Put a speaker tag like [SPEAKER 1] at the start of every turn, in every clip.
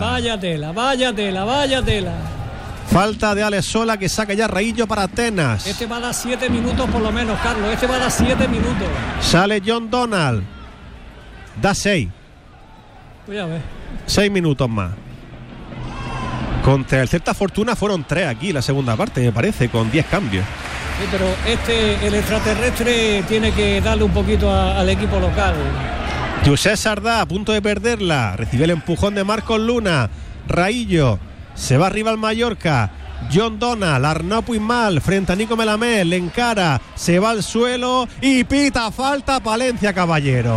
[SPEAKER 1] Vaya tela.
[SPEAKER 2] Falta de Alex Sola, que saca ya Raillo para Atenas.
[SPEAKER 1] Este va a dar 7 minutos por lo menos, Carlos. Este va a dar 7 minutos.
[SPEAKER 2] Sale John Donald. Da 6.
[SPEAKER 1] Voy a ver.
[SPEAKER 2] 6 minutos más. Contra el Celta Fortuna fueron 3 aquí la segunda parte, me parece, con 10 cambios.
[SPEAKER 1] Sí, pero el extraterrestre tiene que darle un poquito al equipo local.
[SPEAKER 2] José Sardá, a punto de perderla. Recibe el empujón de Marcos Luna. Raillo. Se va arriba al Mallorca. John Donald, Arnau Puigmal frente a Nico Melamed, le encara, se va al suelo y pita falta Palencia Caballero.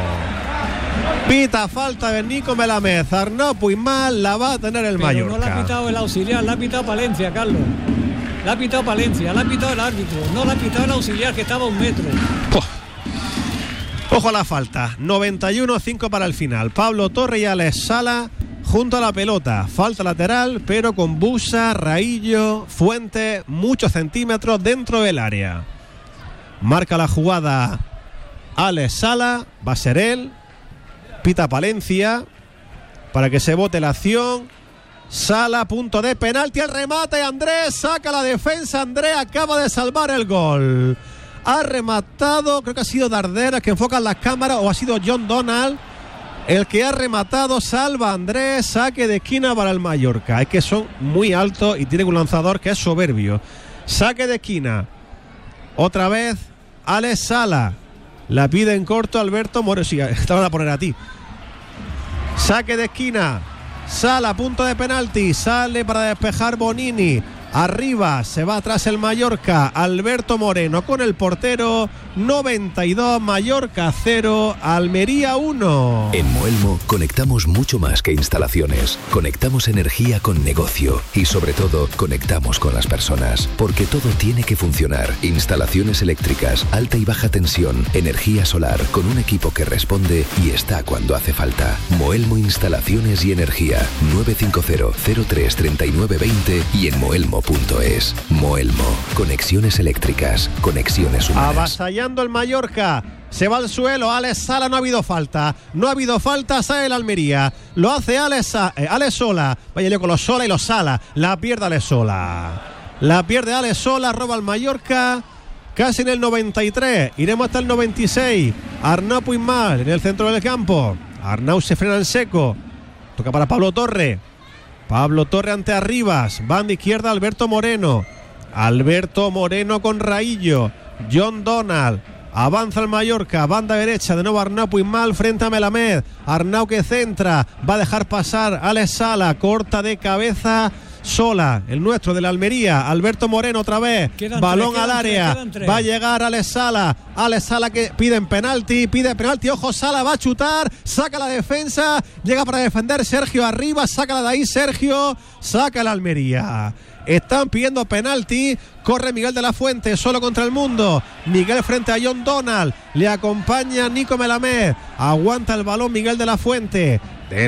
[SPEAKER 2] Pita falta de Nico Melamed. Arnau Puigmal la va a tener el Mallorca.
[SPEAKER 1] No la ha pitado el auxiliar, la ha pitado Palencia, Carlos. La ha pitado Palencia, la ha pitado el árbitro, no la ha pitado el auxiliar, que estaba a 1 metro.
[SPEAKER 2] Ojo a la falta. 91-5 para el final. Pablo Torre y Alex Sala junto a la pelota. Falta lateral, pero con Busa, Raillo, Fuentes, muchos centímetros dentro del área. Marca la jugada Alex Sala, va a ser él. Pita Palencia para que se vote la acción. Sala, punto de penalti, el remate. Andrés saca la defensa. Andrés acaba de salvar el gol. Ha rematado, creo que ha sido Darderas, que enfocan las cámaras, o ha sido John Donald el que ha rematado. Salva Andrés, saque de esquina para el Mallorca. Es que son muy altos y tienen un lanzador que es soberbio. Saque de esquina. Otra vez Alex Sala. La pide en corto Alberto Moreno. Sí, te van a poner a ti. Saque de esquina. Sala, punto de penalti. Sale para despejar Bonini. Arriba, se va atrás el Mallorca. Alberto Moreno con el portero. 92, Mallorca 0, Almería 1.
[SPEAKER 3] En Moelmo conectamos mucho más que instalaciones. Conectamos energía con negocio y sobre todo conectamos con las personas. Porque todo tiene que funcionar. Instalaciones eléctricas, alta y baja tensión, energía solar, con un equipo que responde y está cuando hace falta. Moelmo Instalaciones y Energía. 950-03-3920 y en moelmo.es. Moelmo. Conexiones eléctricas. Conexiones humanas.
[SPEAKER 2] Avasallando el Mallorca. Se va al suelo. Alex Sala. No ha habido falta. Sale el Almería. Lo hace Alex Sola. Vaya yo con los Sola y los Sala. La pierde Alex Sola. Roba al Mallorca. Casi en el 93. Iremos hasta el 96. Arnau Puigmal en el centro del campo. Arnau se frena en seco. Toca para Pablo Torre. Ante Arribas. Banda izquierda Alberto Moreno con Raillo. John Donald. Avanza el Mallorca. Banda derecha. De nuevo Arnau Puigmal frente a Melamed. Arnau que centra. Va a dejar pasar Alex Sala. Corta de cabeza Sola. El nuestro de la Almería. Alberto Moreno otra vez. Balón al área. Va a llegar Alex Sala. Que pide penalti. Ojo, Sala va a chutar. Saca la defensa. Llega para defender Sergio Arribas. Sácala de ahí Sergio. Saca la Almería. Están pidiendo penalti. Corre Miguel de la Fuente solo contra el mundo. Miguel frente a John Donald. Le acompaña Nico Melamed. Aguanta el balón Miguel de la Fuente.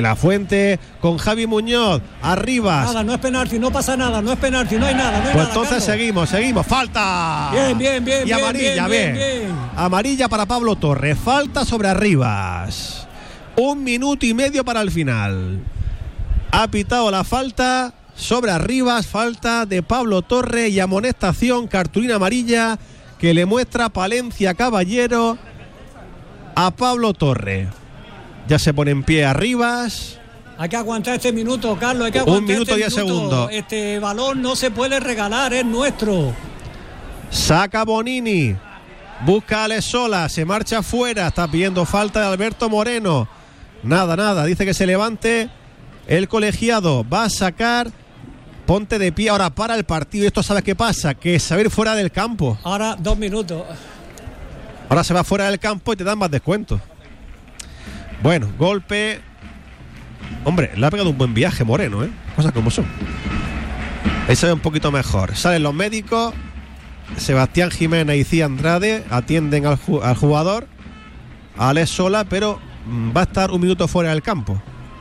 [SPEAKER 2] Con Javi Muñoz. Arribas.
[SPEAKER 1] Nada, no es penalti, no pasa nada, no es penalti, no hay nada.
[SPEAKER 2] Pues entonces Carlos. seguimos. Falta.
[SPEAKER 1] Bien.
[SPEAKER 2] Y amarilla, bien. Amarilla para Pablo Torre. Falta sobre Arribas. 1 minuto y medio para el final. Ha pitado la falta sobre Arribas, falta de Pablo Torre y amonestación, cartulina amarilla que le muestra Palencia Caballero a Pablo Torre. Ya se pone en pie Arribas.
[SPEAKER 1] Hay que aguantar este minuto, Carlos. Hay que aguantar
[SPEAKER 2] 1 minuto y 10 segundos.
[SPEAKER 1] Este balón no se puede regalar, es nuestro.
[SPEAKER 2] Saca Bonini. Busca a Alex Sola. Se marcha fuera. Está pidiendo falta de Alberto Moreno. Nada. Dice que se levante el colegiado. Va a sacar. Ponte de pie. Ahora para el partido. Esto sabes qué pasa. Que es saber fuera del campo.
[SPEAKER 1] Ahora 2 minutos.
[SPEAKER 2] Ahora se va fuera del campo y te dan más descuentos. Bueno, golpe. Hombre, le ha pegado un buen viaje Moreno, cosas como son. Ahí se ve un poquito mejor. Salen los médicos. Sebastián Jiménez y Cía Andrade atienden al jugador, a Alex Sola, pero va a estar 1 minuto fuera del campo.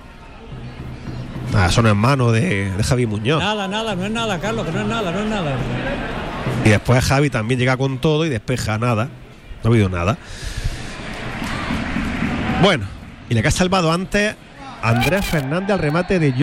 [SPEAKER 2] Son en manos de Javi Muñoz.
[SPEAKER 1] Nada, no es nada, Carlos, que no es nada.
[SPEAKER 2] Y después Javi también llega con todo y despeja nada. No ha habido nada. Bueno, y le que ha salvado antes Andrés Fernández al remate de